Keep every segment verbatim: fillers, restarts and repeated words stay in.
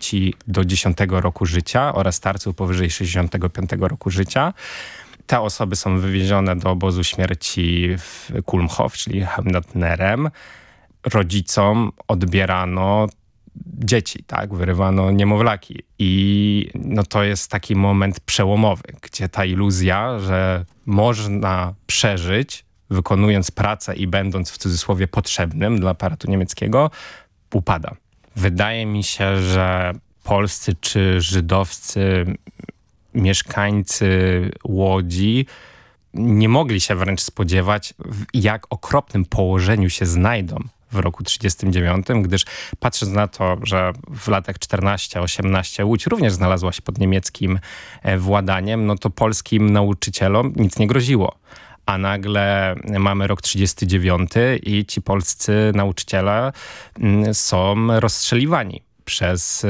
dzieci do dziesiątego roku życia oraz starców powyżej sześćdziesiątego piątego roku życia. Te osoby są wywiezione do obozu śmierci w Kulmhof, czyli Hem nad Nerem. Rodzicom odbierano dzieci, tak? Wyrywano niemowlaki. I no to jest taki moment przełomowy, gdzie ta iluzja, że można przeżyć, wykonując pracę i będąc w cudzysłowie potrzebnym dla aparatu niemieckiego, upada. Wydaje mi się, że polscy czy żydowscy mieszkańcy Łodzi nie mogli się wręcz spodziewać, w jak okropnym położeniu się znajdą w roku trzydziestym dziewiątym, gdyż patrząc na to, że w latach czternastym osiemnastym Łódź również znalazła się pod niemieckim władaniem, no to polskim nauczycielom nic nie groziło. A nagle mamy rok trzydziesty dziewiąty i ci polscy nauczyciele są rozstrzeliwani przez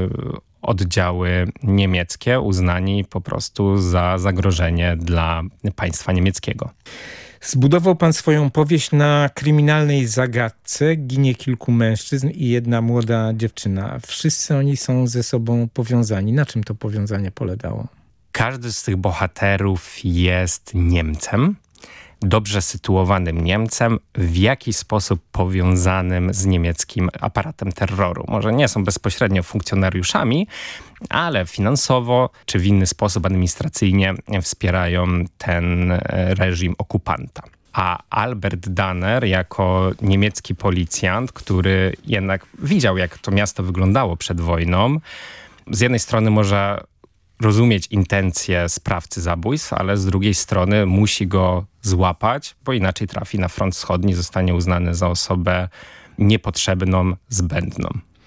oddziały niemieckie, uznani po prostu za zagrożenie dla państwa niemieckiego. Zbudował pan swoją powieść na kryminalnej zagadce. Ginie kilku mężczyzn i jedna młoda dziewczyna. Wszyscy oni są ze sobą powiązani. Na czym to powiązanie polegało? Każdy z tych bohaterów jest Niemcem, dobrze sytuowanym Niemcem, w jakiś sposób powiązanym z niemieckim aparatem terroru. Może nie są bezpośrednio funkcjonariuszami, ale finansowo czy w inny sposób administracyjnie wspierają ten reżim okupanta. A Albert Danner jako niemiecki policjant, który jednak widział, jak to miasto wyglądało przed wojną, z jednej strony może rozumieć intencje sprawcy zabójstw, ale z drugiej strony musi go złapać, bo inaczej trafi na front wschodni, zostanie uznany za osobę niepotrzebną, zbędną.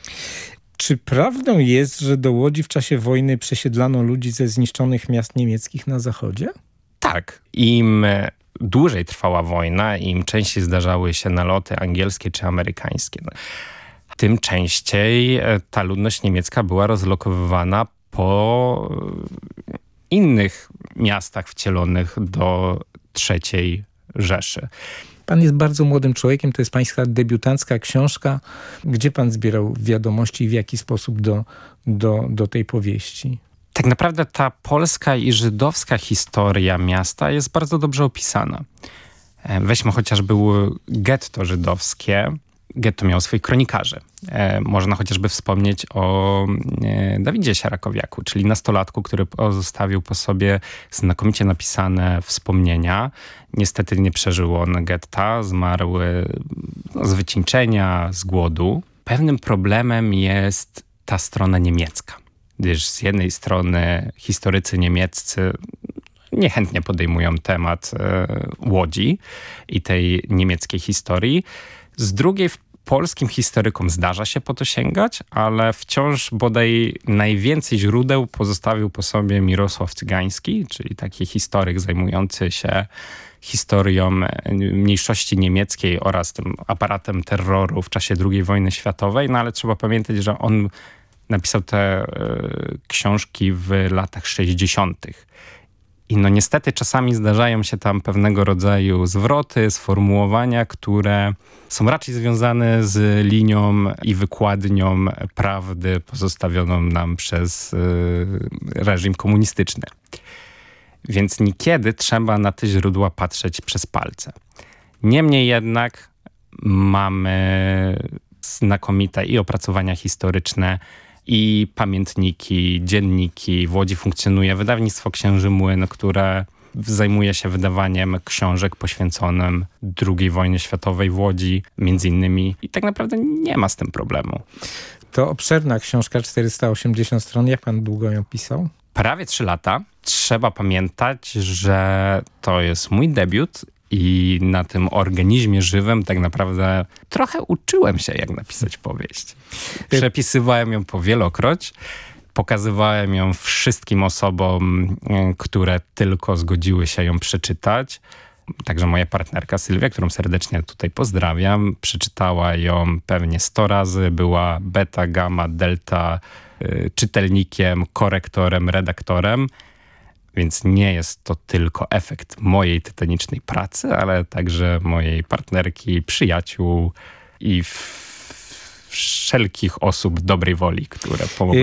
Czy prawdą jest, że do Łodzi w czasie wojny przesiedlano ludzi ze zniszczonych miast niemieckich na zachodzie? Tak. Im dłużej trwała wojna, im częściej zdarzały się naloty angielskie czy amerykańskie, tym częściej ta ludność niemiecka była rozlokowywana po innych miastach wcielonych do trzeciej Rzeszy. Pan jest bardzo młodym człowiekiem, to jest pańska debiutancka książka. Gdzie pan zbierał wiadomości i w jaki sposób do, do, do tej powieści? Tak naprawdę ta polska i żydowska historia miasta jest bardzo dobrze opisana. Weźmy chociażby getto żydowskie. Getto miało swoich kronikarzy. E, można chociażby wspomnieć o e, Dawidzie Sierakowiaku, czyli nastolatku, który pozostawił po sobie znakomicie napisane wspomnienia. Niestety nie przeżył on getta, zmarł no, z wycieńczenia, z głodu. Pewnym problemem jest ta strona niemiecka, gdyż z jednej strony historycy niemieccy niechętnie podejmują temat e, Łodzi i tej niemieckiej historii. Z drugiej polskim historykom zdarza się po to sięgać, ale wciąż bodaj najwięcej źródeł pozostawił po sobie Mirosław Cygański, czyli taki historyk zajmujący się historią mniejszości niemieckiej oraz tym aparatem terroru w czasie drugiej wojny światowej. No ale trzeba pamiętać, że on napisał te y, książki w latach sześćdziesiątych. I no niestety czasami zdarzają się tam pewnego rodzaju zwroty, sformułowania, które są raczej związane z linią i wykładnią prawdy pozostawioną nam przez y, reżim komunistyczny. Więc niekiedy trzeba na te źródła patrzeć przez palce. Niemniej jednak mamy znakomite i opracowania historyczne, i pamiętniki, dzienniki. W Łodzi funkcjonuje wydawnictwo Księży Młyn, które zajmuje się wydawaniem książek poświęconym drugiej wojnie światowej w Łodzi, między innymi. I tak naprawdę nie ma z tym problemu. To obszerna książka, czterysta osiemdziesiąt stron. Jak pan długo ją pisał? Prawie trzy lata. Trzeba pamiętać, że to jest mój debiut i na tym organizmie żywym tak naprawdę trochę uczyłem się, jak napisać powieść. Przepisywałem ją powielokroć, pokazywałem ją wszystkim osobom, które tylko zgodziły się ją przeczytać. Także moja partnerka Sylwia, którą serdecznie tutaj pozdrawiam, przeczytała ją pewnie sto razy, była beta, gamma, delta, y, czytelnikiem, korektorem, redaktorem. Więc nie jest to tylko efekt mojej tytanicznej pracy, ale także mojej partnerki, przyjaciół i wszelkich osób dobrej woli, które pomogły